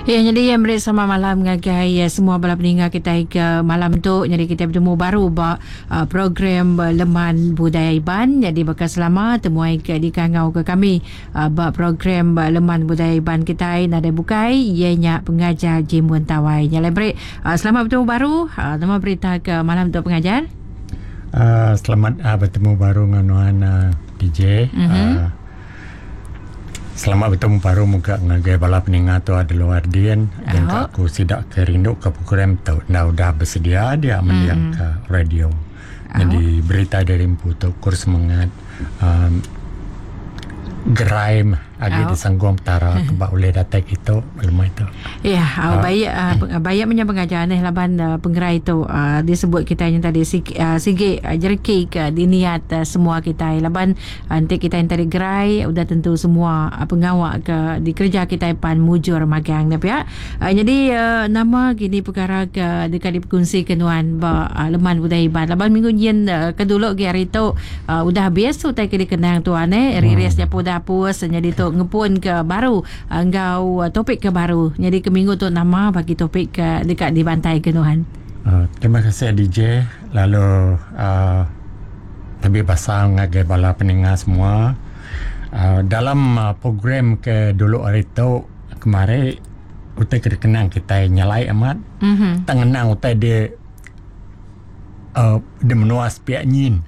Ya, jadi yang bersama malam ngagai semua bala pendengar kita ke malam tu. Jadi kita bertemu baru program Leman Budaya Iban. Jadi bakal selamat temuai ke di kangau ke kami program Leman Budaya Iban kita ada bukai ianya pengajar Jimun Tawai. Nyalai break. Selamat bertemu baru. Nama berita ke malam tu pengajar. Selamat bertemu baru dengan DJ. Selamat bertemu baru muka ngagai bala pendengar tu ada luar dian dan aku sidak kerindu ke program tu dah bersedia dia mendiang ke radio. Jadi berita dari Mputu kurs semangat gerai agi di Sangguang Utara kebak oleh datai kita lemah itu. Ya, banyak punya pengajaran laban penggerai itu disebut kita yang tadi sige jerki ke diniat semua kita laban nanti kita yang tadi gerai udah tentu semua pengawak ke di kerja kita pan mujur magang ya. Jadi nama gini perkara ke dekat dikongsi kenuan Leman Budaya Iban laban minggu yen kedulu hari itu udah habis tu tak dikenang tu ririsnya pun dah puas jadi tu ngepun ke baru engkau topik ke baru jadi ke minggu tu nama bagi topik ke dekat di Bantai Kenuhan. Terima kasih DJ lalu tapi pasal ngagai bala pendengar semua dalam program ke dulu hari tu kemarin utai kenang kita nyalai amat tangenang utai dia menuas pihak nyin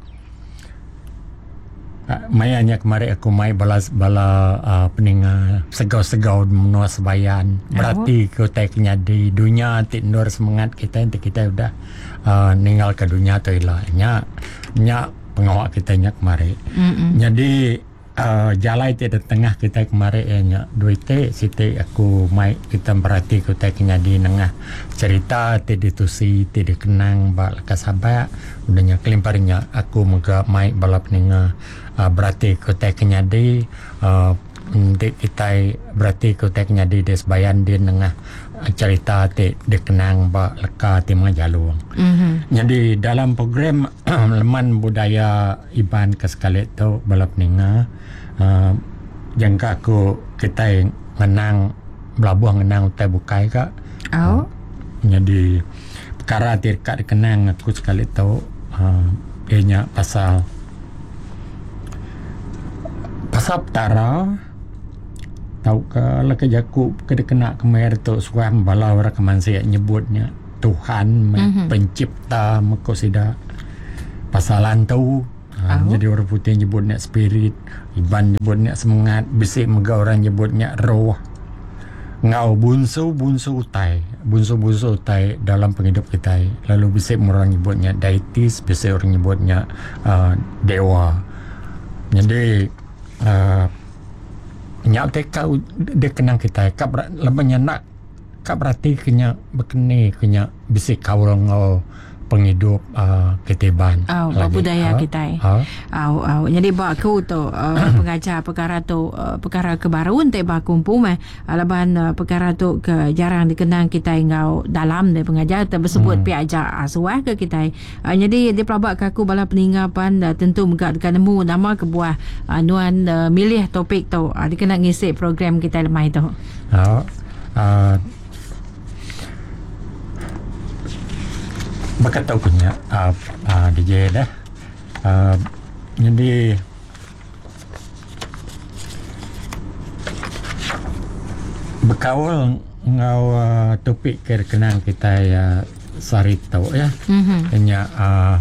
mayanya kemarin aku mai bala pendengar segau-segau menua sebayan berarti kita kenyadi dunia tindur semangat kita udah ninggal ke dunia tu ilah nya pengawak kita nya kemarin jadi jalai di tengah kita kemarin nya duit siti aku mai kita berarti kita kenyadi nengah cerita ditusi kenang bal kasabak udahnya kelimparinya aku muka mai bala pendengar berarti kita kenyadi kita berarti kita kenyadi des bayan di nengah cerita dikenang ba leka timah jalung. Jadi dalam program Leman Budaya Iban ke sekali tu bala pendengar jangka aku kita ngenang melabuh ngenang utai bukai kak. Jadi perkara tirkat dikenang aku sekali tu ianya pasal petara tahu ke laka jaku kena kena kemer tu suam balau rakaman saya nyebutnya Tuhan pencipta meko sida pasalan tu jadi orang putih nyebutnya spirit, Iban nyebutnya semangat, bisik mega orang nyebutnya roh. Ngau bunsu utai dalam penghidup kita. Lalu bisik orang nyebutnya deities, bisik orang nyebutnya dewa. Jadi nyak teka dia kenang kita kap lemanya nak kap berarti kenya bekene kenya bisik kaurang penghidup ketiban budaya kita jadi baku tu pengajar perkara tu perkara kebaruan te bakumpu alaban perkara tu ke jarang dikenang kita engau dalam de pengajar tersebut piaja asuah ke kita jadi dia pelabak aku bala peninggapan tentu megak dekat nemu nama kebuah nuan milih topik tu dikenang ngisi program kita lemah itu bakat tahu punya DJ dah jadi berkawal ngau topik kenang kita ya sari tahu ya hanya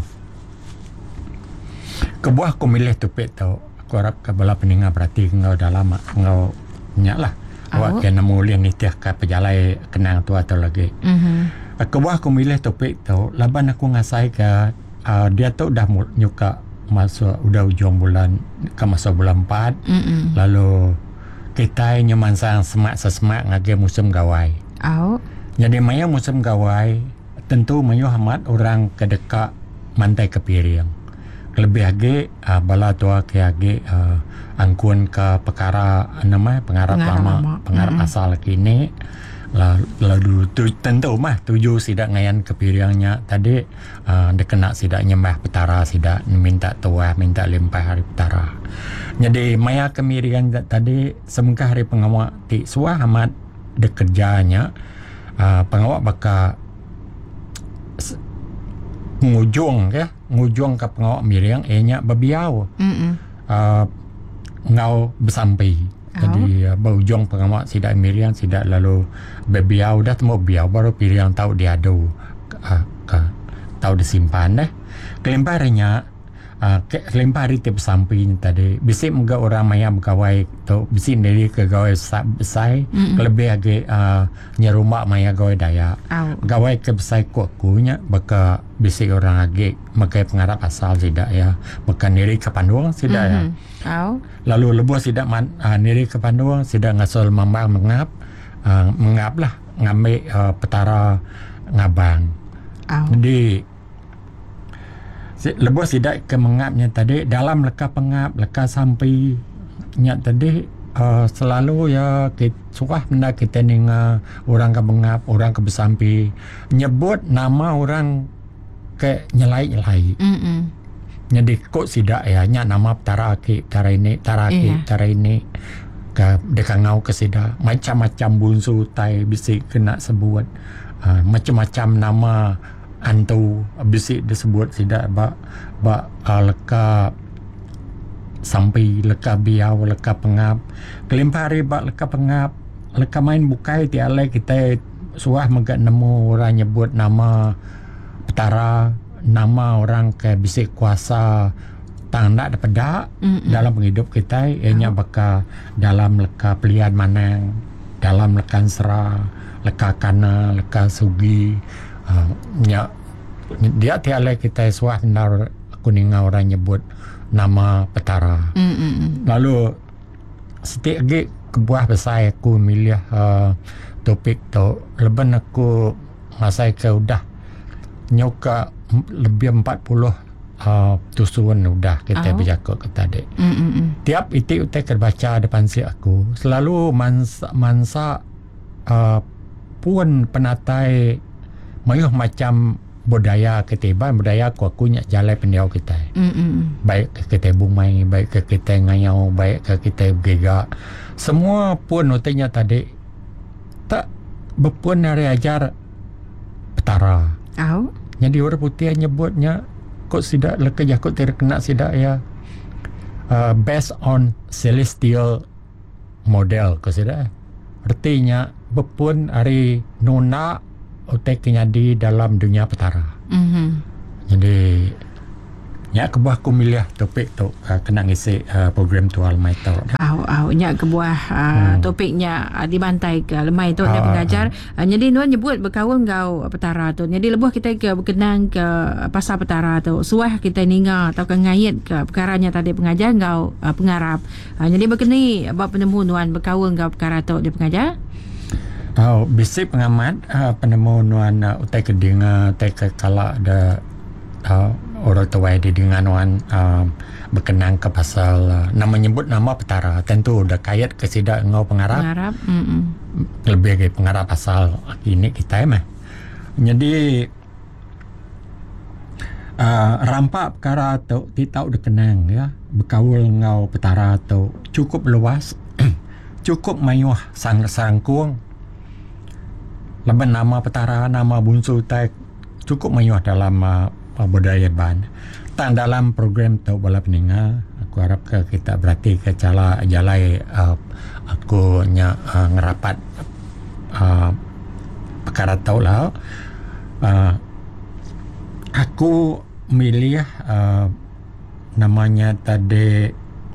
kebuah aku milih topik tahu aku harap ke bala pendengar berarti ngau dah lama ngau nyak lah awak kena mulia ni tiap ke pejalai kenang tu atau lagi kebuah aku milih topik tu laban aku ngasai ke dia tu dah nyuka masuk udah ujung bulan ke masuk bulan 4 lalu kita nyaman sang semak ngage musim gawai jadi maya musim gawai tentu mayu amat orang ke dekat Mantai Kepiring lebih lagi bala tua ke lagi angkun ke perkara nama pengarap lama pengarap asal kini lalu tentu tuju sidak ngayan Kepiringnya tadi dia kena sidak nyembah petara sidak minta tuah minta limpah hari petara jadi maya Kemiringan tadi semengkah hari pengawak ti suah amat kerjanya pengawak bakal ngujung ke pengawak miriang nya babiau ngau bersampai. Jadi berujung pengawak sidak miriang sidak lalu babiau dah temu biau baru miriang tahu dia ada tahu disimpan kelemparnya kelempari tiap samping tadi bisik mga orang maya berkawai tu bisik dari ke gawai besai lebih lagi nyerumah maya gawai daya gawai ke besai kuatkunya baka bisik orang lagi makai pengarap asal tidak ya maka niri ke panduang tidak ya lalu lebuh tidak niri ke panduang tidak ngasal mambang mengap lah ngambil petara ngabang. Jadi lebuh sidak ke mengapnya tadi dalam leka pengap leka sampai nya tadi selalu ya suah benda kita ninga orang ke mengap orang ke bersampi nyebut nama orang ke nyelai jadi kok sidak ya nya nama tara ini ke dekat ngau ke sidak macam-macam bunsu tai bisik kena sebut macam-macam nama antu bisik disebut tidak leka sampai leka biau leka pengap kelimpari leka pengap leka main bukai tialai kita suah megak nemu orang nyebut nama petara nama orang ke bisik kuasa tanda dapat dalam penghidup kita ianya baka dalam leka pelian manang dalam leka sera leka kana leka sugi dia tiada kita suah benar kuninga orang nyebut nama petara. Lalu setiap lagi kebuah besar aku milih topik tu leban aku masa ke udah nyoka lebih 40 tusuan udah kita bercakap ke tadi. Tiap itu kita terbaca depan si aku selalu mansa pun penatai mayuh macam budaya ketiban budaya kuakunya jalan pendiau kita baik ke kita bumai baik ke kita ngayau baik ke kita gega semua pun utanya tadi tak berpun hari ajar petara jadi orang putih nyebutnya kok sidak lekejah kok terkena sidak ya based on celestial model kok sidak artinya berpun hari nuna uteknya di dalam dunia petara. Jadi nya kebuah aku milih topik tu kena ngisi program tu almai tu. Nya kebuah topiknya dibantai ke lemai tu dia pengajar. Jadi nuan nyebut berkawan kau petara tu. Jadi lebuh kita ke berkenang ke pasal petara tu. Suah kita ninga atau ke ngayat ke perkaranya tadi pengajar kau pengarap. Jadi berkeni bab penemu nuan berkawan kau perkara tu dia pengajar. Bisik pengamat penemu nuan utai kedinga utai ke kala ada orang tuai di dengan nuan berkenang ke pasal nama nyebut nama petara tentu udah kait ke sidak ngau pengarap lebih ke pengarap asal ini kita mah jadi rampak perkara tu titau udah kenang ya berkaul ngau petara tu cukup luas cukup mayuh sarangkuang leban nama petara, nama bunsu tai cukup mayuh dalam budaya ban. Tan dalam program tu bala peninga, aku harap ke kita berarti ke jalai aku ngerapat perkara tau lah. Aku milih namanya tadi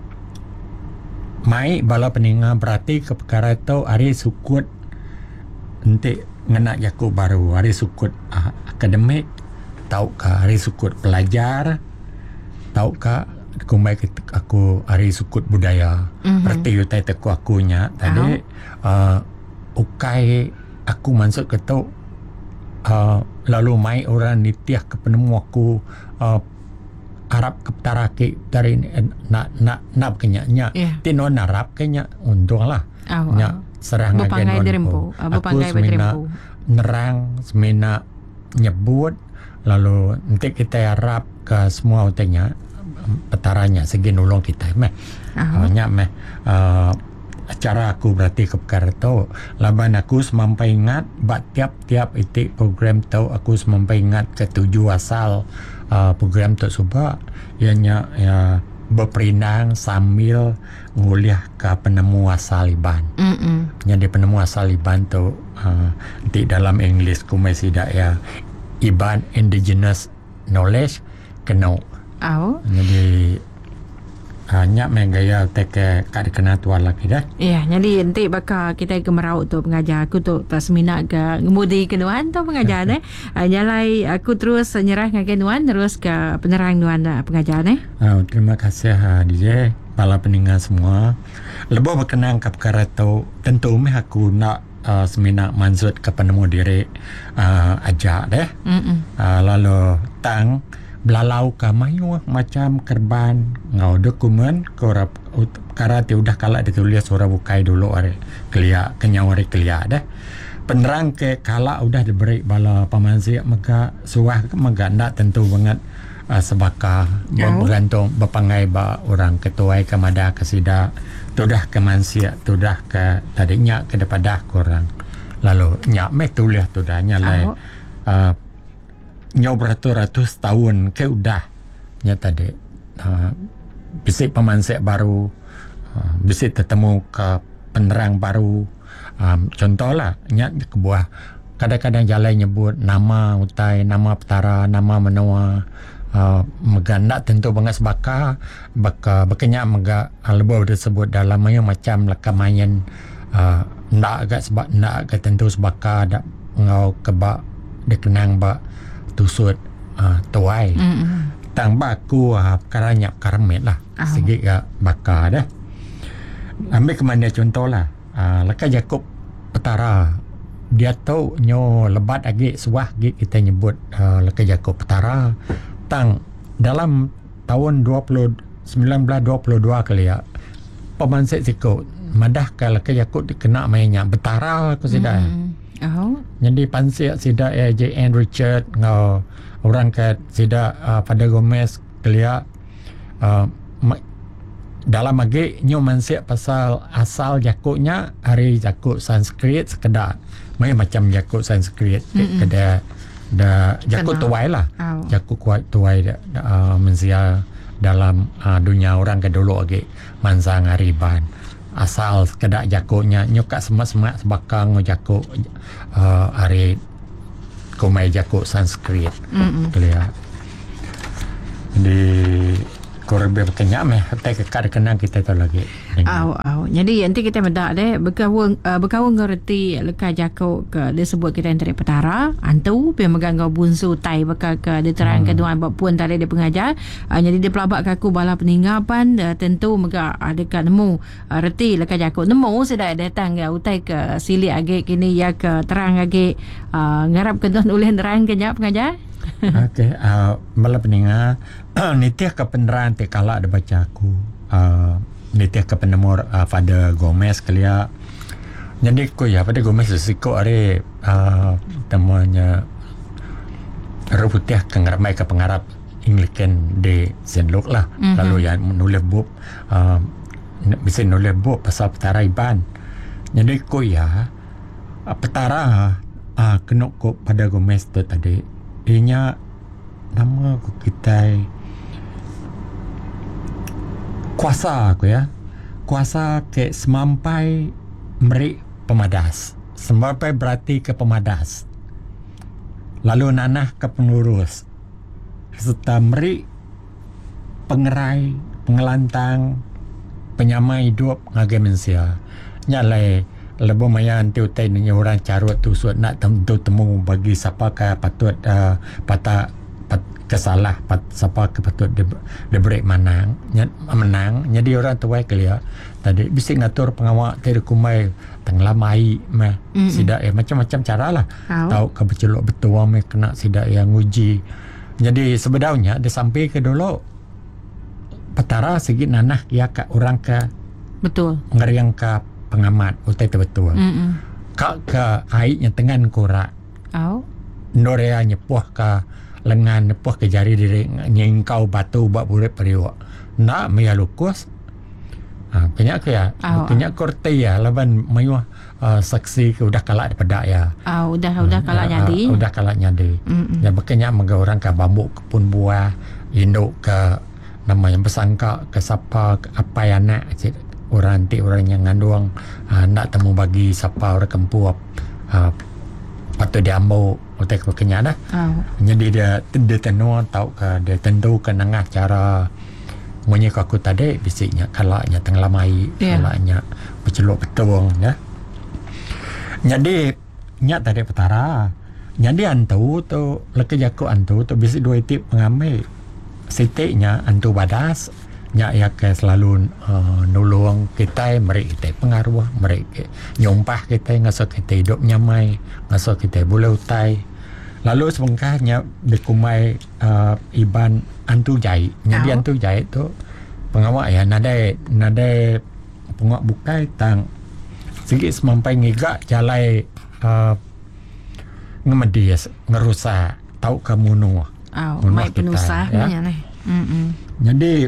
mai bala peninga berarti ke perkara tau hari sukut nanti ngena yaku baru hari sukut akademik tahu ka hari sukut pelajar tahu ka kumbai aku hari sukut budaya berarti utai teku akunya tadi ukai aku masuk ke tu lalu mai orang nitiah ke penemu aku Arab ke taraki dari nak kenyanya tinon Arab kenya untung lah nya serang agen derempu aku semena nerang semena nyebut lalu nanti kita harap ke semua utenya petaranya segi nulung kita nya acara aku berarti ke perkara tu. Laban aku semampai ingat tiap-tiap itik program tu aku semampai ingat ketujuh asal program tu sebab ianya berperinang sambil nguliah ke penemu asal Iban. Jadi penemu asal Iban tu di dalam English ku masih dak Iban Indigenous Knowledge kena. Jadi hanya menggaya teke kad kena tuan lagi dah. Ya, jadi nanti bakal kita ke merau tu pengajar aku tu tak seminat ke ngemudi kenuan tu pengajar ni. Nyalai aku terus nyerah dengan kenuan terus ke penerang nuan pengajar ni. Terima kasih DJ, para pendengar semua. Lebih berkenaan ke perkara tu, tentu aku nak seminat mansut ke penemu diri ajak deh. Lalu tang belalau ke mayu macam kerban ngau dokumen korap karate udah kalak ditulis surah bukai dulu are kelia kenyau are kelia dah penerang ke kalak udah diberi bala pamansi maka suah maka ndak tentu banget sebaka bergantung berpangai ba orang ketua ke mada ke sida tudah ke mansia tudah ke tadinya ke daripada korang lalu nyak me tulis tudah nyalai nyaw beratus-ratus tahun ke udah nya tadi bisik pemansek baru bisik ketemu ke penerang baru contohlah nya kebuah kadang-kadang jalan nyebut nama utai nama petara nama menua meganda tentu banget sebaka bekenya mega lebih disebut dalam macam lekamayan ndak agak sebab ndak agak tentu sebaka dak ngau kebak dikenang ba tusut tuai tang baku karanya karamet lah segi ga baka dah ambil kemana contoh lah laka Jakob Petara dia tahu nyo lebat agi suah gi kita nyebut laka Jakob Petara tang dalam tahun 1922 kali ya pemansek siko madah ke laka Jakob dikena mainnya Betara aku sidai. Jadi pansik sida J.N. Richard ngau orang kat sida pada Gomez kelia dalam agi nyo mansik pasal asal jakuknya hari jakuk Sanskrit sekedar macam jakuk Sanskrit kada da jakuk tuai lah jakuk kuat tuai mensia dalam dunia orang ke dulu agi mansang hariban asal sekedar jakuknya nyukak semak-semak sebakang jakuk hari kumai jakuk Sanskrit kelia di korbe berkenyak meh tak kekar kenang kita tu lagi jadi nanti kita mendak deh berkawung ngerti leka jakuk ke disebut kita antara petara antu pi megang kau bunsu tai bakal ke diterang kedua bab pun tadi dia pengajar jadi dia pelabak aku bala peninggapan tentu mega dekat nemu reti leka jakuk nemu sudah datang ke utai ke sili age kini ya ke terang age ngarap ke tuan ulih terang ke pengajar. Okey, malah pendengar nitiah ke peneran te kala ada baca aku nitiah ke penemur Father Gomez kelia jadi ku ya Father Gomez siko are temunya ruputiah ke ngaramai ke pengarap Anglican di Saint Luke lah lalu ya menulis buku bisa nulis buku pasal petara Iban jadi ku ya petara kena ku Father Gomez tu tadi ianya nama aku kita kuasa aku ya kuasa ke semampai meri pemadas semampai berarti ke pemadas lalu nanah ke pengurus serta meri pengerai pengelantang penyamai hidup ngagai mensia nyalai lebih mayan tu utai ni orang carut tu suat nak tentu temu bagi siapa ke patut kesalah siapa ke patut diberi menang jadi orang tuai kelia tadi bisik ngatur pengawak tadi kumai tenglamai meh sidak macam-macam cara lah tahu ke berceluk betul meh kena sidak yang uji jadi sebenarnya dia sampai ke dulu petara segi nanah ya ke orang ke betul ngeriang ke pengamat utai tu betul kak ke airnya tengan korak Norea nyepuh ke lengan nyepuh ke jari diri nyengkau batu buat burit periwak nak mea lukus Kenyak ke ya? Kenyak korte ya. Laban mayu saksi ke udah kalak daripada ya. Udah kalak nyadi. Udah kalak nyadi. Ya berkenyak mega orang ke bambu kebun buah. Induk ke nama yang bersangka ke siapa apa yang nak orang nanti orang yang ngandung nak temu bagi siapa orang kempu patut dia ambil otak berkenyak dah. Jadi dia tentu tahu ke dia tentu ke nengah cara punya aku tadi bisiknya kalaknya tengah lamai kalaknya berceluk betul ya. Jadi nyak tadi petara. Jadi antu tu leke jaku antu tu bisik dua tip pengambil sitiknya antu badas nyak ya ke selalu nolong kita mereka kita pengaruh mereka nyompah kita ngasuh kita hidup nyamai ngasuh kita boleh utai lalu sebengkahnya dikumai iban antu jai jadi antu jai tu pengawak ya nadai pengawak bukai tang sikit semampai ngigak jalai ngemedias ngerusak tahu kamu nuh mai penusah ya nih. Jadi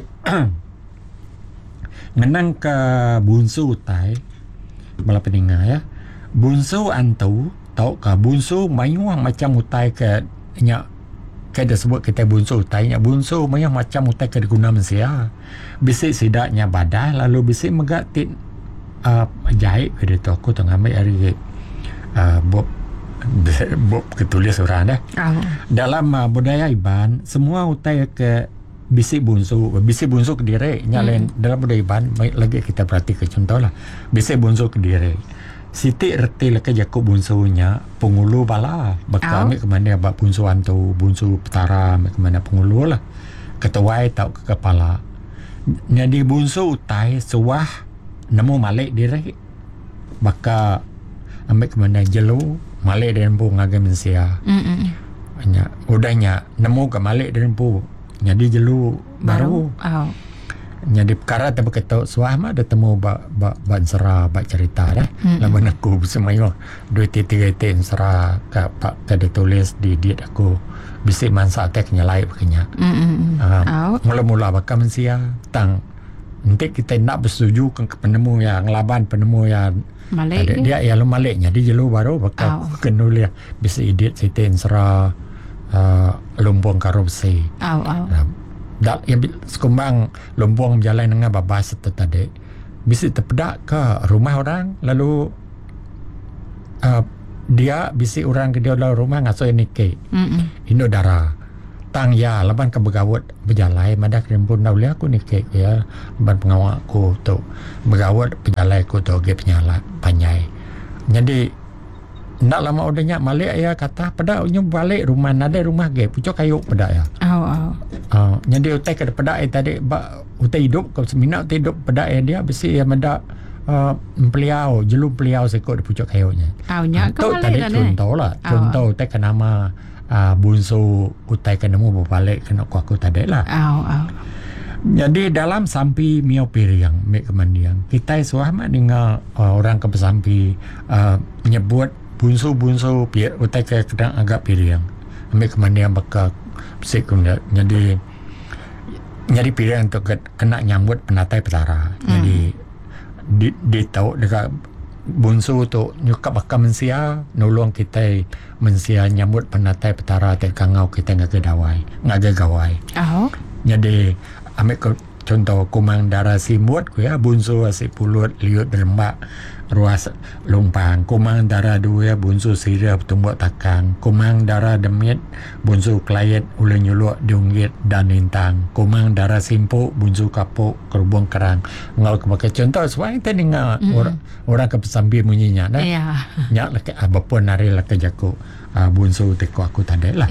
ngenang ke bunsu tai bala peninga ya bunsu antu tahu ke bunsu mayuang macam utai ke nya ke disebut kita bunsu utai nya bunsu mayuang macam utai ke diguna manusia bisik sidaknya badai lalu bisik megatin jahit ke dia tu aku tengah ambil hari bob ketulis orang dah dalam budaya Iban semua utai ke bisik bunsu ke diri nyalain dalam budaya Iban lagi kita perhati ke contoh lah bisik bunsu ke diri siti reti leke jakuk bunsunya pengulu bala bakal ambil kemana bak bunsu antu bunsu petara ambil kemana pengulu lah ketuai tau ke kepala jadi bunsu utai suah nemu malik diri bakal ambil kemana jelu malik dan pu ngagai mensia udahnya nemu ke malik dan pu jadi jelu baru. Jadi perkara tak berkata suah mah ada temu bak serah bak cerita dah. Laban aku semayo 2-3 tin serah ke pak kada tulis di diet aku bisik mansa tek nyalai begini. Mula-mula bakal mensia tang nanti kita nak bersetuju ke penemu yang laban penemu yang Malik dia ya lu maliknya di jelu baru bakal kenulia bisik diet sitin serah lumbung korupsi. Dak yang sekumbang lumbung berjalan dengan babas itu tadi. Bisa terpedak ke rumah orang lalu dia bisi orang ke dia dalam rumah ngasuh nike. Indo darah. Tang ya laban ke begawat berjalan madak rempun daulia aku nike ya ban pengawal aku tu begawat berjalan aku tu ge penyala panjai. Jadi nak lama udahnya malik ya kata pada unyu balik rumah nada rumah ge pucuk kayu pada ya. Jadi utai ke pada tadi utai hidup kau seminat utai hidup pada dia besi ya menda peliau jelu peliau sekot di pucuk kayunya. Nya tu tadi contoh lah contoh utai ke nama bunsu utai ke nemu balik kena aku tadi lah. Jadi dalam sampi mio piriang mek kemandiang kita suah mak dengan orang ke sampi nyebut bunsu utai ke kadang agak piriang ambil kemandian bakal bisik jadi piriang untuk kena nyambut penatai petara jadi di tahu dekat bunsu tu nyukap bakal mensia nolong kita mensia nyambut penatai petara te kangau kita ngagai gawai jadi ambil contoh kumang darah simut ku ya bunsu si pulut liut derembak ruas lumpang kumang darah dua bunsu sirap tumbuk takang kumang darah demit bunsu klayet ule nyuluk diunggit dan lintang kumang darah simpuk bunsu kapuk kerubung kerang ngau kebakai contoh suai tadi ngau orang ke pesambi munyinya dah nyak laki apapun nari laki jaku bunsu teko aku tadi lah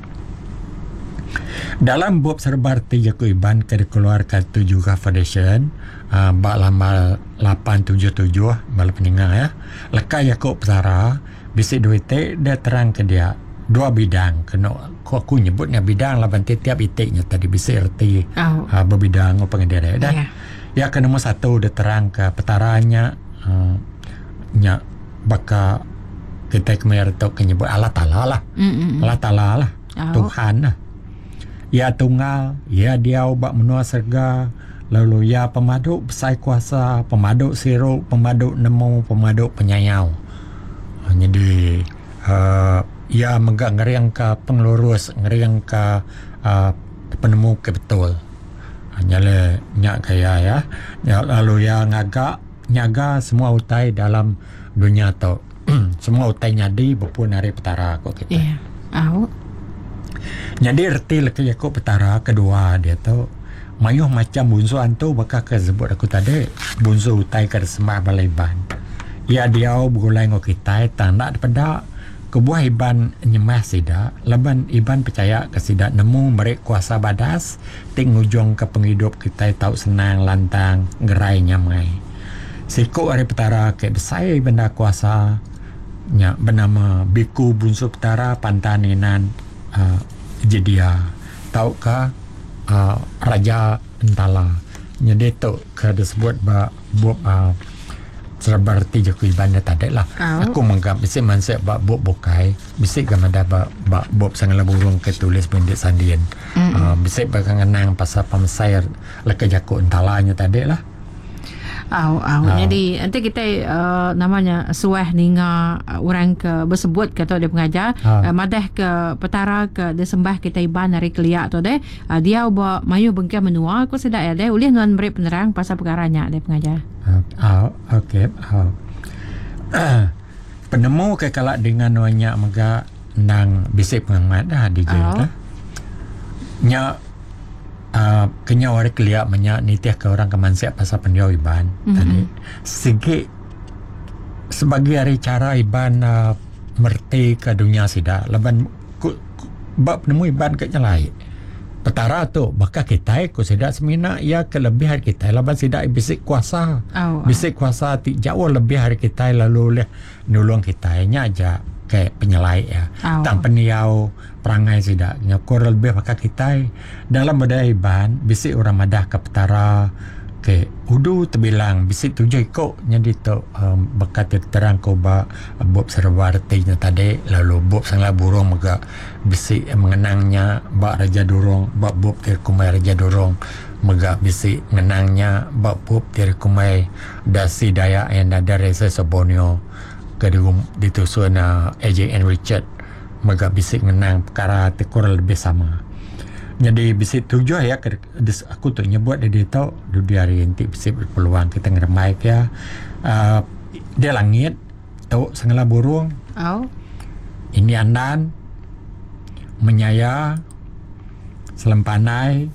dalam bab serbarti jaku Iban ke dikeluarkan tu juga Foundation bak lama 877 bala peninggal ya leka Yakub Zara bisik duit dia terang ke dia dua bidang kena aku nyebutnya bidang laban tiap itiknya tadi bisik erti berbidang apa ngadere dah ya ke nombor 1 dia terang ke petaranya nya baka kita kemer tu nyebut Allah Taala lah Allah Taala lah Tuhan lah ya tunggal ya dia ubak menua serga lalu ya pemaduk besai kuasa, pemaduk sirup, pemaduk nemu, pemaduk penyayau. Jadi ya megak ngeriang ke pengelurus, ngeriang ke penemu ke betul. Nyale nyak kaya ya. Lalu ya nyaga semua utai dalam dunia tu. Semua utai nyadi berpun hari petara kok kita. Ya. Jadi erti leki aku petara kedua dia tu mayuh macam bunsu antu bakal ke sebut aku tadi bunsu utai ke sembah balaiban. Ya dia bergulai ngok kita tanda daripada kebuah iban nyemah sida laban iban percaya ke sida nemu merek kuasa badas ting ujung ke penghidup kita tahu senang lantang gerai nyamai. Siku hari petara ke besai benda kuasa nya bernama biku bunsu petara pantaninan jedia tahu ke raja entala jadi tu ke disebut buat seberti jaku iban tadi lah. Aku menganggap bisik mansek buat bokai bisik gamada buat sangala burung ketulis bendit sandian. Bisik bakal ngenang pasal pamsair leka jaku entalanya tadi lah. Jadi nanti kita namanya suah ninga orang ke bersebut kata dia pengajar madah ke petara ke disembah kita iban hari keliak tu deh dia buat mayu bengkai menua aku sedak ya deh ulih nuan beri penerang pasal perkaranya dia pengajar. Okey. Penemu ke kalak dengan nuanya mega nang bisik pengat dah DJ dah. Nya kenya orang keliak menyak nitiah ke orang kemansiap pasal pendiau iban tadi segi sebagai hari cara iban merti ke dunia sida laban bab penemu iban ke nyalai petara tu bakal kita ku sida semina ia kelebihan kita laban sida bisik kuasa bisik kuasa jauh lebih hari kita lalu leh nulung kita nya aja kayak penyelai ya tang peniau perangai sida nyakur lebih pakai kita dalam badai iban bisik orang madah ke petara ke udu terbilang bisik tujuh ikut jadi tu bakat terang ko ba bob serwarti tadi lalu bob sangla burung mega bisik mengenangnya ba raja durung ba bob terkumai raja durung mega bisik mengenangnya ba bob terkumai dasi daya yang ada resa Sobonio kedua ditusun AJ and Richard mega bisik ngenang perkara tekor lebih sama. Jadi bisik tujuh ya aku tu nyebut dia tahu di hari nanti bisik berpeluang kita ngeremai ya dia langit tahu sengala burung ini andan menyaya selempanai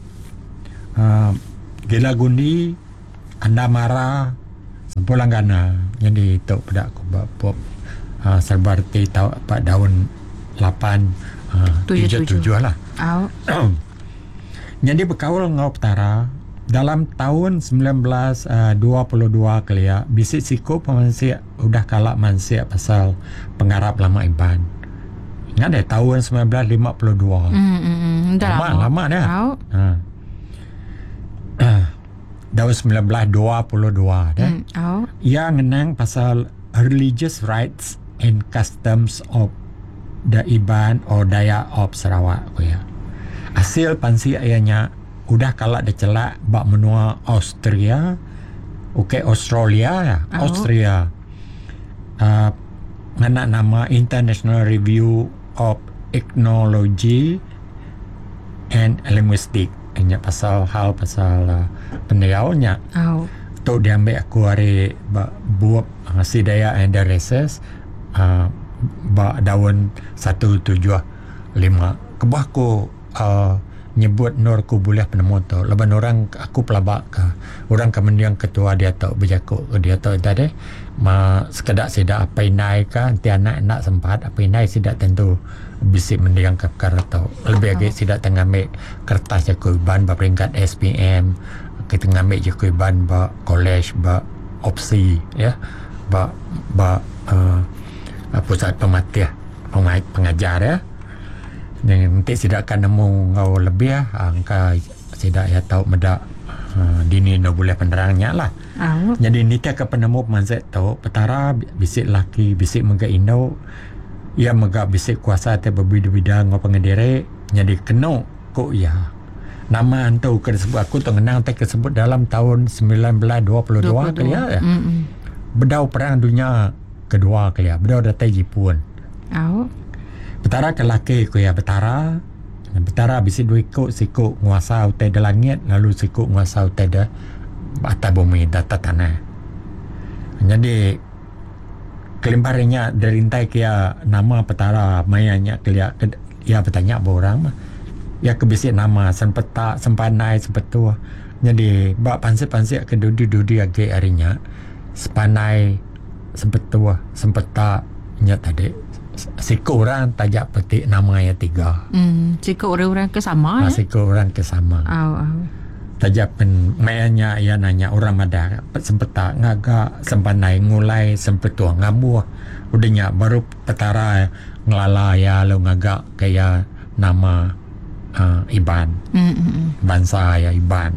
gila gundi anda marah pulang gana jadi tu pada aku buat serbarti tahu apa daun 8 7 lah. Jadi berkaul ngau petara dalam tahun 1922 kelia bisik siku pemansia udah kalak mansia pasal pengarap lama iban. Ingat deh tahun 1952. Lama dah. Tahun 1922 dah. Ia ngenang pasal religious rights and customs of the Iban or Dayak of Sarawak ya. Hasil pansi ayahnya udah kalak dia celak bak menua Australia. Australia ya. Austria. Nganak nama International Review of Ethnology and Linguistics. Hanya pasal pendiaunya. Tu diambil aku hari buat si Dayak and the Races daun 175 kebah ku nyebut nur ku boleh penemu tu leban orang aku pelabak ke orang kemudian ketua dia tahu berjaku dia tahu tadi sekedar sidak apa inai ke nanti anak nak sempat apa inai sidak tentu bisik mendiang ke perkara tu lebih lagi sidak tengambil kertas jaku iban peringkat SPM kita ngambil jaku iban college opsi ya pusat pematih pengajar ya. Nanti sidak akan nemu ngau lebih angka sidak ya tahu medak dini no boleh penerangnya lah. Jadi ni ke penemu pemanset tahu petara bisik laki bisik mega indo ia mega bisik kuasa te berbida-bida ngau pengendiri jadi kena kok ya nama antu kesebut aku tu kenang tersebut dalam tahun 1922 kali ya. Bedau perang dunia kedua kali ya. Bedau datang Jepun. Betara ke laki ku ya betara. Betara bisi dua siku nguasa utai de langit lalu siku nguasa utai de atas bumi data tanah. Jadi kelimparnya derintai kia nama petara mayanya kelia ya bertanya orang mah. Ya kebisi nama sempeta sempanai sepetua. Jadi bak pansi-pansi ke dudi age harinya sepanai sempetua sempeta nya tadi siku orang tajak petik nama ya 3. Siku orang-orang ke sama ya. Siku orang ke sama. Tajak pen mayanya ya nanya orang ada sempeta ngaga sempanai ngulai sempetua ngabuah. Udahnya baru petara ngelala ya lo ngaga kayak nama Iban. Bangsa ya Iban.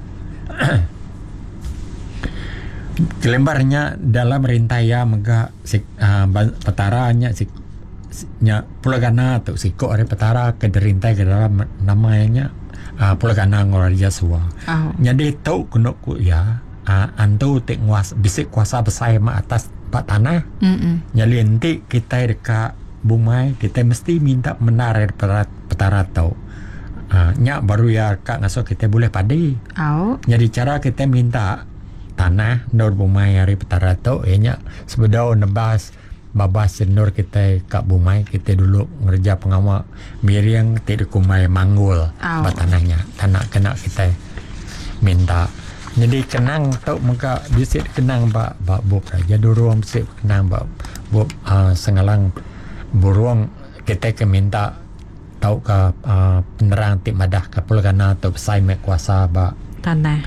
Kelembarnya dalam rintaya mega petaranya nya Pulagana tu siko are petara ke derintai ke dalam namanya Pulagana ngor Yasua. Jadi tau kuno ku ya antu tek nguas bisik kuasa besar ma atas pak tanah. Jadi nanti kita dekat bumai kita mesti minta menarik petara tau. Nya baru ya kak ngaso kita boleh padi. Jadi cara kita minta tanah nur bumai hari petara tu nya sebedau nebas babas senur kita kak bumai kita dulu ngerja pengawal miriang tidak kumai manggul tanahnya tanah kena kita minta. Jadi kenang tau muka bisik kenang bak buk raja durung bisik kenang bak buk sengalang buruang kita ke minta tau ke penerang tik madah ke Pulagana atau pesai mek kuasa ba tanah.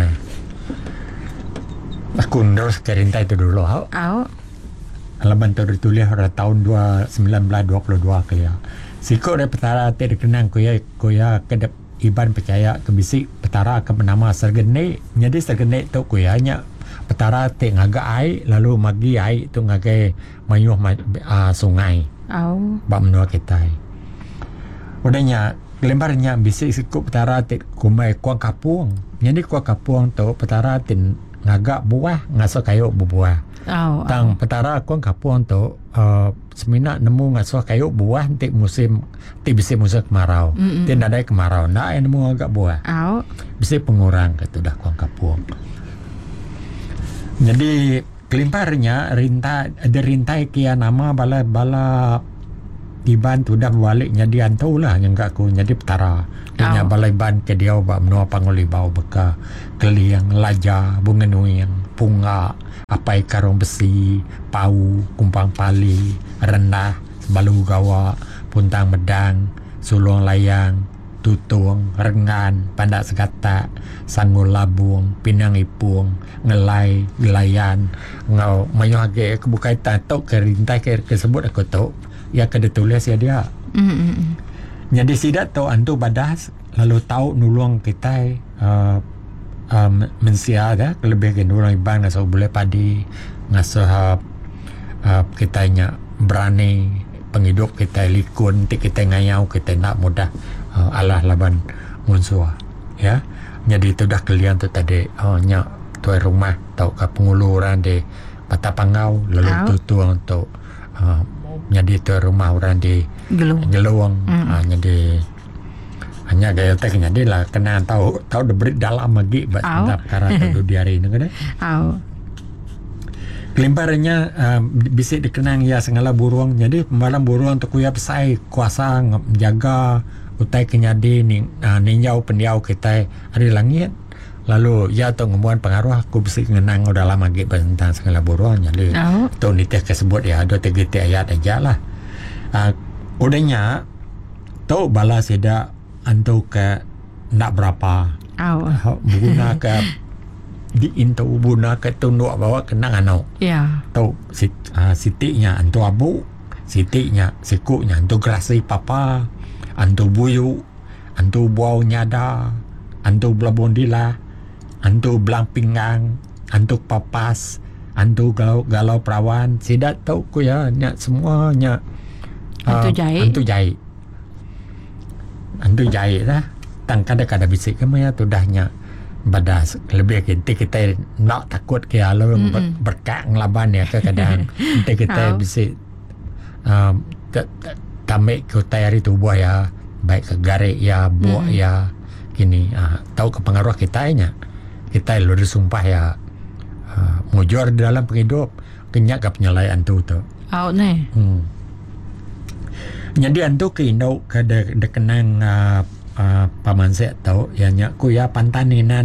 Aku terus kerintai itu dulu. Alaban tu ditulis pada tahun 1922 kali ya. Sikok dari petara tik dikenang kuya kedep Iban percaya ke bisik petara ke bernama Sergene. Jadi Sergene tu kuya nya petara tik ngaga air lalu magi air tu ngagai mayuh sungai. Ba menua kita. Udahnya kelembarnya bisik sikut petara tit kumai kuang kapuang. Jadi kuang kapuang tu petara tin ngagak buah ngaso kayu buah. Tang petara kuang kapuang tu semina nemu ngaso kayu buah tik musim tik bisik musim kemarau. Tin ada kemarau nak nemu ngagak buah. Bisik pengurang kata dah kuang kapuang. Jadi kelimparnya rintai kia nama bala Iban tu dah baliknya dia antau lah yang aku jadi petara. Dia balai ban ke dia ba menua panguli bau beka keliang laja bunga nuing punga apai karong besi pau kumpang pali rendah balu gawa puntang medang sulung layang tutung rengan pandak segata sangul labung pinang ipung ngelai gelayan ngau mayu age kebukai tato ke rintai ke sebut aku tu ya kada tulis ya dia. Jadi sidak tu antu badas lalu tahu nulung kita mensia dah lebih ke nulung Iban ngaso boleh padi ngaso kita nya berani penghidup kita likun kita ngayau kita nak mudah Allah laban munsua ya. Jadi itu dah kalian tu tadi nya tuai rumah tau ke penguluran di Patapangau lalu tutuang tu jadi tu rumah orang di Geluang. Jadi hanya gaya tak jadi lah kena tahu debrit dalam lagi sebab perkara tu di hari ini kan. Kelimparnya bisik dikenang ya segala buruang. Jadi pembalam buruang tu kuya pesai kuasa menjaga utai kenyadi ninjau pendiau kita hari langit. Lalu ya tu ngemuan pengaruh aku bisik ngenang udah lama lagi tentang segala buruang. Jadi tu nitih kesebut ya ada 3 ayat aja lah. Udahnya tu balas tidak antu ke nak berapa. Guna ke di into guna ke tunduk bawa kenang anu. Tu sitiknya antu abu, sitiknya sikuknya antu grasi papa, antu buyu, antu buau nyada, antu blabondila, antu belang pinggang, antu papas, antu galau perawan. Sidak tahu ku ya nya semuanya antu jahit lah. tang kadang-kadang bisik ke maya tu dahnya badas lebih kita nak takut ke alo berkak ngelaban ya kadang kita bisik tamik ke tayari tubuh ya baik ke garik ya buah ya kini tahu ke pengaruh kita lu disumpah ya mujur dalam penghidup kenyak ke penyelayan tu jadi antu ke indau ke de kenang paman saya tahu ya nyak ku ya pantan ini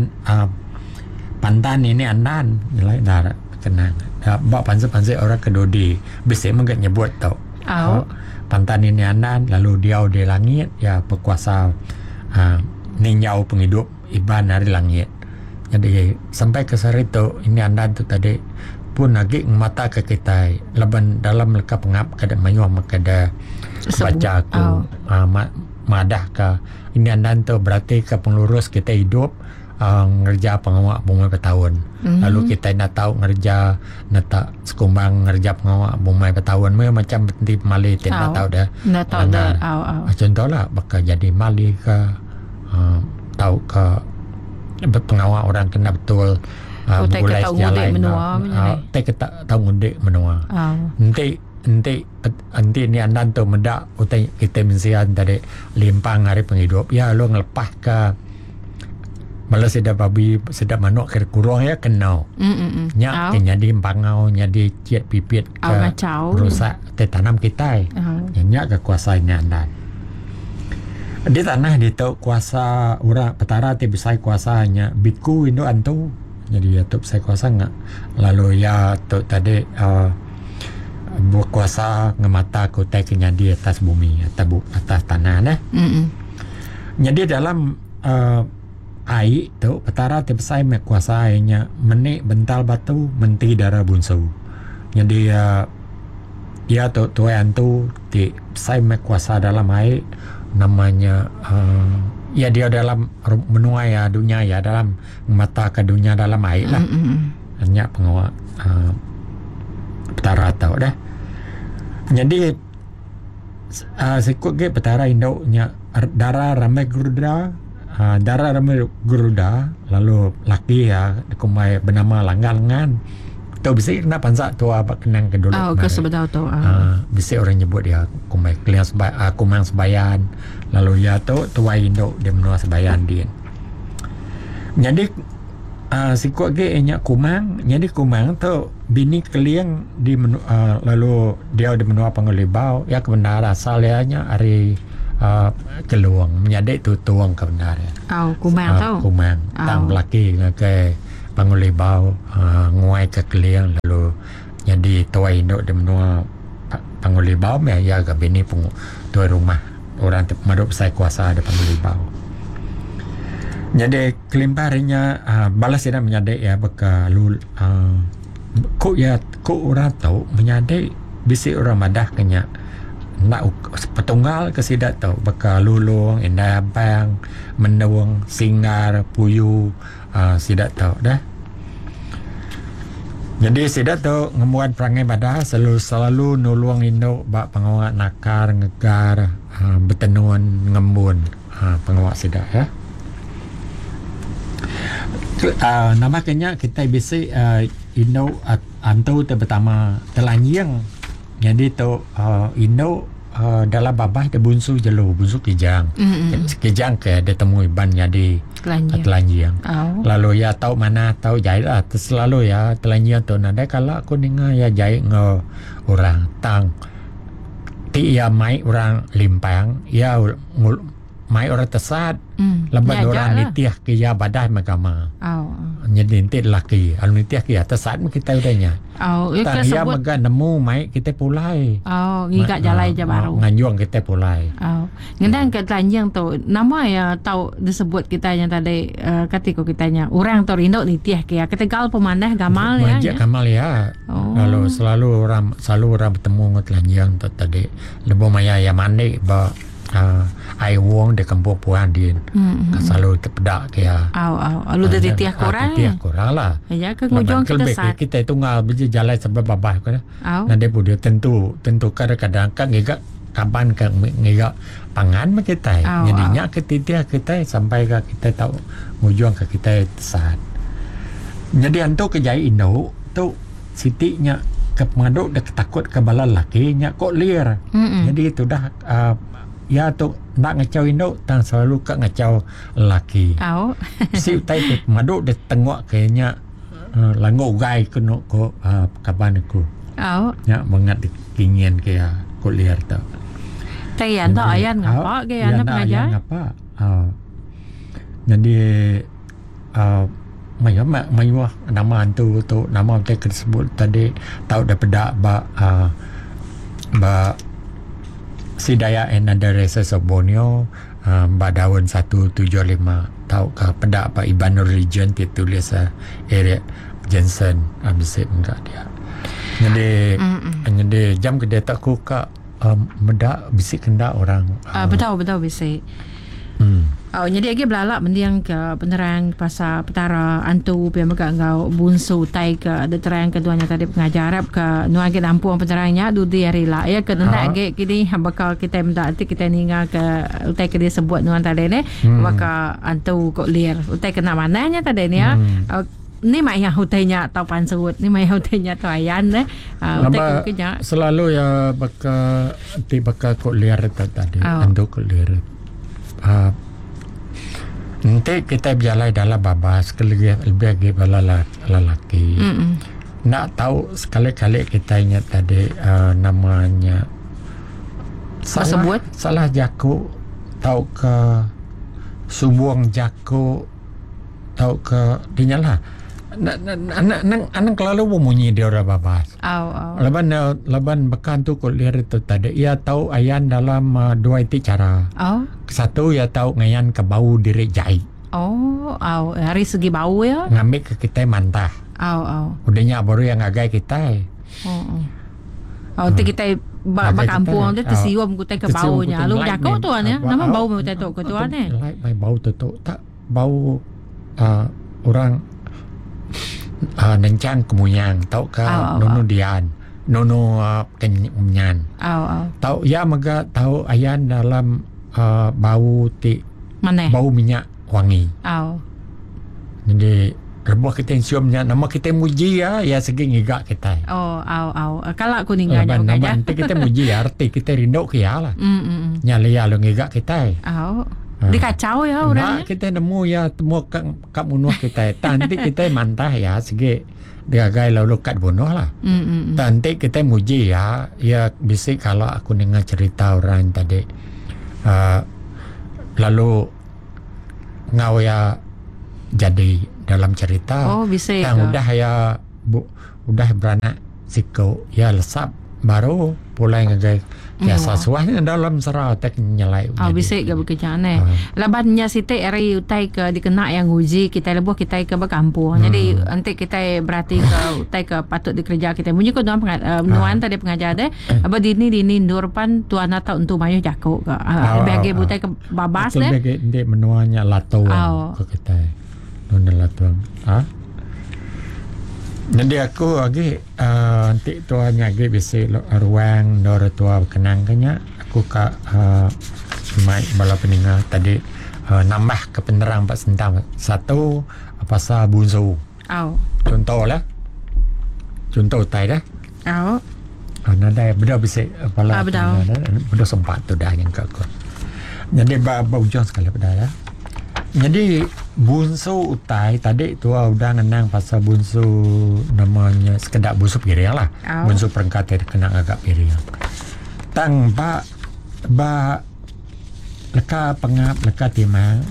andan nilai dar kenang bak panse orang kedodi bisa menggat nyebut tahu pantan ini andan lalu dia di langit ya berkuasa ninyau penghidup iban dari langit. Jadi sampai ke sari tu ini andan tu tadi pun lagi mata ke kita laban dalam leka pengap kada mayuh makada baca ku madah ke ini andan tu berarti ke penglurus kita hidup ngerja pengawak bumai bertahun. Lalu kita nak tahu ngerja nak tak sekumbang ngerja pengawak bumai bertahun macam berhenti mali tidak tahu dah. Nak tahu dah. Contohlah bakal jadi mali ke tahu ke pengawak orang kena betul mulai sejalan tak tahu ngudik menua. Nanti ni andan tu mendak utai kita mensian tadi limpang hari penghidup ya lo ngelepas ke malah sedap babi sedap manuk ke kurang ya kenau nyak nyadi pangau nyadi ciat pipit ke rusak tanam kita nyak ke kuasa ini andan di tanah di tu kuasa orang petara ti besai kuasanya biku indo antu jadi ya tu besai kuasa ngak lalu ya tu tadi berkuasa ngemata kotai kenya di atas bumi atas tanah nah jadi dalam air tu petara ti besai mek kuasa nya menik bental batu menti darah bunsu jadi ya tu antu ti besai mek kuasa dalam air namanya ya dia dalam benua ya dunia ya dalam mata ke dunia dalam air lah hanya pengawal petara tahu dah jadi sikut ke petara indau nya darah ramai Garuda lalu laki ya kumai bernama Langgangan tu bisa kena pansak tu apa kenang ke dulu sebetulnya tu bisa orang nyebut dia kumai kumang sebayan lalu ya tu tuai induk dia menua sebayan dia jadi sikut ke nya kumang jadi kumang tu bini keliang di lalu dia di menua pangulibau ya kebenaran asalnya hari keluang menjadi tu tuang kebenaran kumang tu kumang tang laki ke pangulibau nguai ke keliang lalu jadi tuai induk di menua pangulibau ya ke bini tuai rumah orang maduk saya kuasa ada pangulibau jadi kelimparinya balas tidak menyadai ya bekalul kok orang tahu menyadai bisi orang madah kenya nak petunggal ke sidat tau bakal lulung indah bang menawang singar puyu sidat tau dah jadi sidat tau ngemuat perangai badah selalu nulung induk bak pengawak nakar ngegar betenun ngembun pengawak sidat ya nama kenya kita bisa induk antu pertama telanjang jadi tu Indo dalam babah dia bunsu jelu bunsu kijang kijang ke dia temui ban jadi telanjang lalu ya tahu mana tahu jahit lah selalu ya telanjang tu nada kalau aku dengar ya jahit nge orang tang ti ya mai orang limpang ya mai orang tesat lebat orang nitiah ke ya badah magama jadi nanti laki alu nitiah ke ya tesat kita udahnya tak dia maga nemu mai kita pulai ngigak jalai je baru nganjuang kita pulai ngendang ke telanjang tu nama ya tahu disebut kita yang tadi ketika kitanya orang tu rindu nitiah ke ya kita gal pemandah gamal ya gamal ya lalu selalu orang bertemu dengan telanjang tu tadi lebo maya ya mandi ba ai wong de kampung puan din selalu terpedak ke ya lu dah titiah korang lah ya ke ngujung kita tunggal biji jalan sebab babah kan nanti pun dia tentu kadang-kadang kan ngigak kapan ke ngira pangan me kita. Jadinya ketitia kita sampai ke kita tahu ngujung ke kita saat. Jadi antu kejai Indo tu sitinya ke pengaduk dah takut ke bala laki nya kok liar. Jadi itu dah ya tu nak ngacau Indo tang selalu ke ngacau laki. Si tai ke pengaduk dah tengok kayaknya lango gai kena ko kapan aku. Ya mengat ingin ke kok liar tu. Tayan tak ayan ngapa ke anak pengajar? Ngapa? Jadi Mayu nama antu tu nama kita sebut tadi tahu daripada ba Sidaya and other races of Borneo ba daun 175 tahu ke pedak apa Ibanur region ditulis area Jensen abis enggak dia. Jadi jam kedai tak ku ka medak bisik kenda orang betul bisik. Jadi lagi belalak mendiang ke penerang pasal petara antu pia megak ngau bunsu tai ke ada terang keduanya tadi pengajar Arab ke nuang ke nampuang penerangnya dudi rila ya ke ndak ge kini bakal kita minta nanti kita ninga ke utai ke dia sebut nuang tadi ni bakal antu kok liar utai kena mananya tadi ni ya. Ni mai yang hutainya tau pansut ni mai hutainya tau ayan utai kenya selalu ya bakal kok liar tadi antu kok liar. Nanti kita berjalan dalam babas lebih lagi bala lelaki. Nak tahu sekali-kali kita ingat tadi namanya salah jaku tahu ke subuang jaku tahu ke dinyalah anak lalu memunyi dia orang babas. Laban bekan tu kau lihat itu tadi. Ia tahu ayan dalam dua itu cara. Satu ia tahu ngayan ke bau diri jahit. Hari segi bau ya. Ngambil ke kita mantah. Udahnya baru yang agak kita. Nanti kita bakampung tu tersium kita ke baunya. Lu jago tu ya. Nama bau macam tu ke tu ane. Bau tu tak bau orang nencang kemunyang tahu ke nono dian nono kenyan tahu ya mega tahu ayan dalam bau bau minyak wangi jadi rebuh kita siumnya nama kita muji ya segi ngigak kita kalau aku ningganya nanti kita muji arti kita rindu ke ya lah nyali ya lo ngigak kita dikacau ya orangnya. Kita nemu ya temu kat bunuh kita. Nanti kita mantah ya segi diagai lalu kat bunuh lah. Nanti kita muji ya bisik kalau aku dengar cerita orang tadi lalu ngau ya jadi dalam cerita bisik yang udah ya udah beranak siko ya lesap baru pulai ngagai biasa suahnya dalam serah tek nyalai bisik ke bekerjaan labannya site eri utai ke dikena yang uji kita lebuh kita ke bekampung jadi nanti kita berarti ke utai ke patut dikerja kita bunyi ko nuan tadi pengajar deh aba dini ndurpan tuan atau untuk mayu jakok ke bagi butai ke babas deh bagi ndek menuanya lato ke kita nunda lato jadi aku lagi nanti tuanya lagi bisa ruang dora tua kenang kenya aku ka mai bala peninga tadi nambah ke penerang pak sentang satu pasal bunsu. Contoh tai dah. Nada beda bisa bala beda sempat tu dah yang aku. Jadi ujung sekali pada dah. Jadi bunsu utai tadi tu udah ngenang pasal bunsu namanya sekedar bunsu piring lah. Bunsu perengkat kena agak piring. Tang ba leka pengap leka timang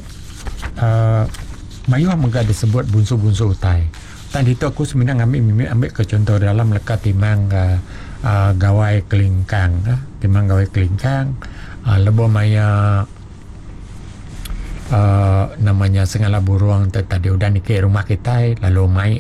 mayu megah disebut bunsu utai. Tadi tu aku sebenarnya ambil ke contoh dalam leka timang gawai kelingkang timang gawai kelingkang lebo maya namanya segala burung tadi udah nikah rumah kita lalu mai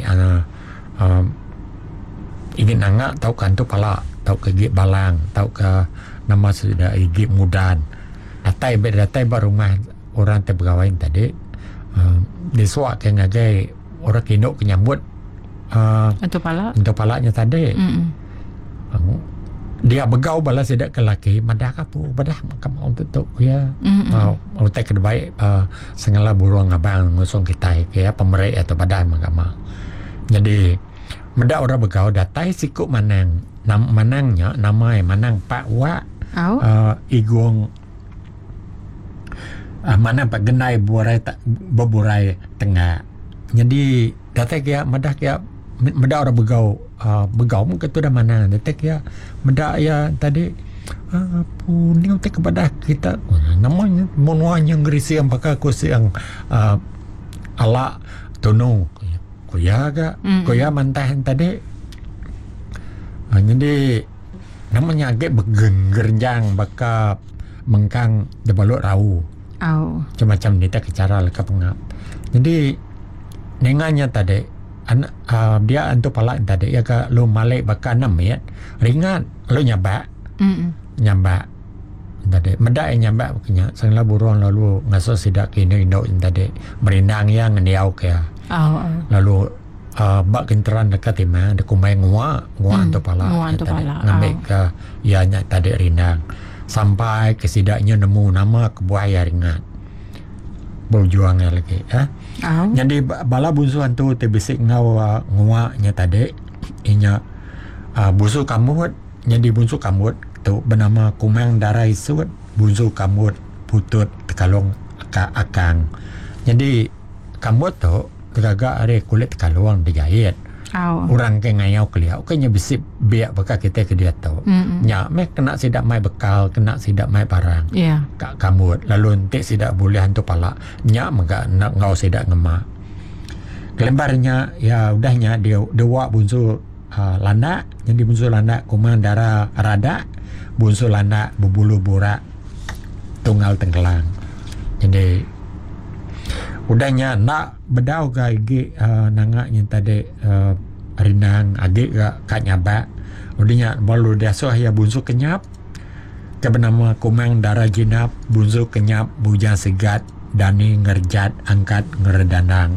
ingin angak tahu kan tu pala tahu ke gig balang tahu ke nama sudah gig mudan datai baru rumah orang terpegawai tadi disuak ke ngagai orang kinok kenyambut untuk palanya tadi dia begau balas tidak ke laki madah kapu badah makam on tutuk ya utai ke baik sengala burung abang ngusung kita ya pemerai atau badah makam jadi meda orang begau datai sikuk manang manangnya namai manang pak wa igong mana pak genai burai beburai tengah jadi datai kia madah kia meda orang begau mungkin tu dah mana detek ya meda ya tadi ni utek kepada kita namanya monuanya ngerisi yang pakai kursi yang ala tono kuya ga kuya mantahan tadi jadi namanya agak begenggerjang baka mengkang debaluk rau macam-macam ni tak cara leka pengap jadi nenganya tadi dia antu palak tadi ya ka lu malek baka 6 ya ringan lu nyabak tadi meda nyabak punya sangla burung lalu ngaso sidak kini indok tadi merindang yang ngeniau ke lalu bak kenteran dekat timah de kumai ngua antu palak ngambil ke ya nya tadi rindang sampai ke sidaknya nemu nama kebuaya ringan berjuangnya lagi jadi bala bunsuan tu tebisik ngau nguaknya tadi inya bunsu kamut jadi bunsu kamut tu bernama kumang darai sud bunsu kamut putut tekalong akang jadi kamut tu tegagak ada kulit tekalong dijahit orang ke ngayau keliau kayaknya bisip biak baka kita ke dia tahu nya mek kena sidak mai bekal kena sidak mai barang kak kamut lalu entik sidak boleh hantu pala nya mega nak ngau sidak ngema kelembarnya ya udahnya dia dewa bunsu landa jadi bunsu landa kumang darah rada bunsu landa berbulu borak tunggal tenggelang jadi udahnya nak bedau ga igi nangaknya tadi rinang adik ga kat nyabak udahnya balu dasuh ya bunsu kenyap ke bernama kumang darah jinap bunsu kenyap bujang segat dani ngerjat angkat ngeredanang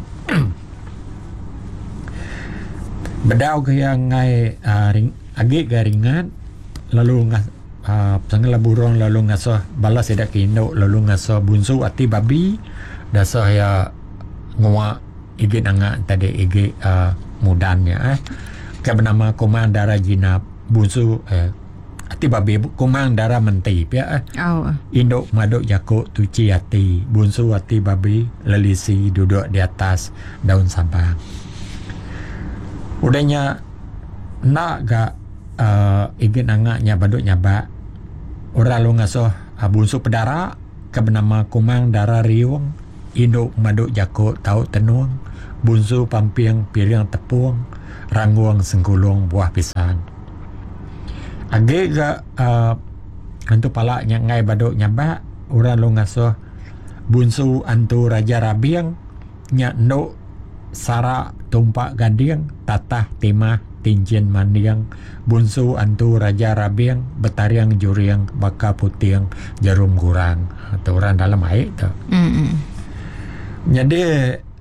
bedau ke yang ngai adik ga ringan lalu sangla burung lalu ngasuh balas sedak kindo lalu ngasuh bunsu ati babi dasar ya ngua igi nanga tadi igi mudannya ke bernama kumang darah jinap bunsu ati babi kumang darah mentip ya induk maduk jakuk tuci ati bunsu ati babi lelisi duduk di atas daun sabang udahnya nak ga igi nangaknya baduk nyabak orang lu ngasuh bunsu pedara ke bernama kumang darah riung induk maduk jakuk tahu tenuang bunsu pampiang piring tepung rangguang sengkulung buah pisang age ga antu palak nyangai baduk nyabak orang lu ngasuh bunsu antu raja rabiang nyak nduk sara tumpak gading tatah timah tinjin mandiang bunsu antu raja rabiang betariang juriang baka putiang jarum gurang atau orang dalam air tu jadi